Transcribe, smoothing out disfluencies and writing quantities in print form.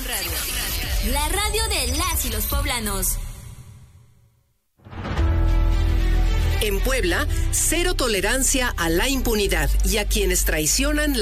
La radio de las y los poblanos. En Puebla, cero tolerancia a la impunidad y a quienes traicionan